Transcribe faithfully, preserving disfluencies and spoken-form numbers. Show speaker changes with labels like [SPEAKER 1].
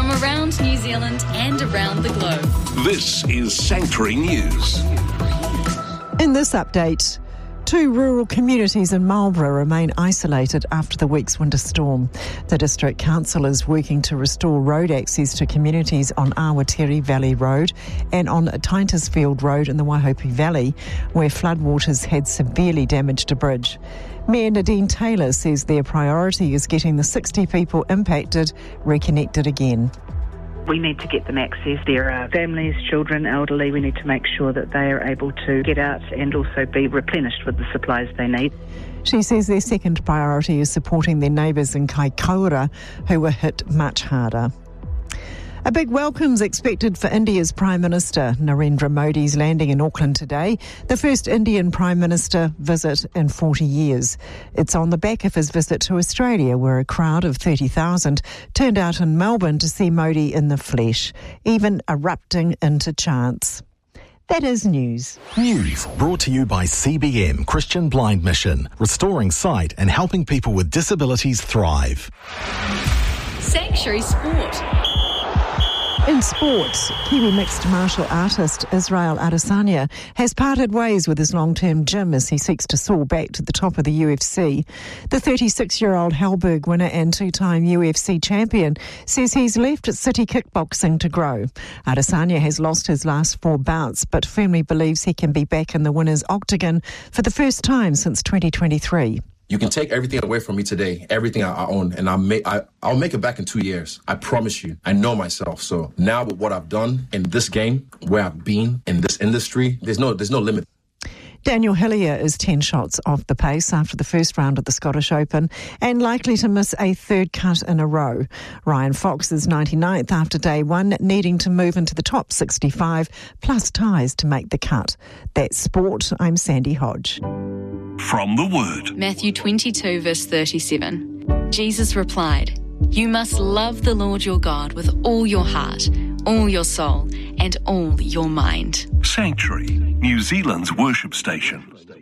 [SPEAKER 1] from around New Zealand and around the globe.
[SPEAKER 2] This is Sanctuary News.
[SPEAKER 3] In this update, two rural communities in Marlborough remain isolated after the week's winter storm. The District Council is working to restore road access to communities on Awatiri Valley Road and on Titusfield Road in the Waihope Valley, where floodwaters had severely damaged a bridge. Mayor Nadine Taylor says their priority is getting the sixty people impacted reconnected again.
[SPEAKER 4] We need to get them access. There are families, children, elderly. We need to make sure that they are able to get out and also be replenished with the supplies they need.
[SPEAKER 3] She says their second priority is supporting their neighbours in Kaikoura who were hit much harder. A big welcome's expected for India's Prime Minister. Narendra Modi's landing in Auckland today, the first Indian Prime Minister visit in forty years. It's on the back of his visit to Australia, where a crowd of thirty thousand turned out in Melbourne to see Modi in the flesh, even erupting into chants. That is news.
[SPEAKER 5] News brought to you by C B M Christian Blind Mission, restoring sight and helping people with disabilities thrive.
[SPEAKER 1] Sanctuary Sport.
[SPEAKER 3] In sport, Kiwi mixed martial artist Israel Adesanya has parted ways with his long-term gym as he seeks to soar back to the top of the U F C. The thirty-six-year-old Hellberg winner and two-time U F C champion says he's left City Kickboxing to grow. Adesanya has lost his last four bouts but firmly believes he can be back in the winner's octagon for the first time since twenty twenty-three.
[SPEAKER 6] You can take everything away from me today, everything I, I own, and I'll make, I, I'll make it back in two years. I promise you. I know myself. So now with what I've done in this game, where I've been in this industry, there's no, there's no limit.
[SPEAKER 3] Daniel Hillier is ten shots off the pace after the first round of the Scottish Open and likely to miss a third cut in a row. Ryan Fox is ninety-ninth after day one, needing to move into the top sixty-five, plus ties to make the cut. That's sport. I'm Sandy Hodge.
[SPEAKER 2] From the Word.
[SPEAKER 1] Matthew twenty-two, verse thirty-seven. Jesus replied, "You must love the Lord your God with all your heart, all your soul, and all your mind."
[SPEAKER 2] Sanctuary, New Zealand's worship station.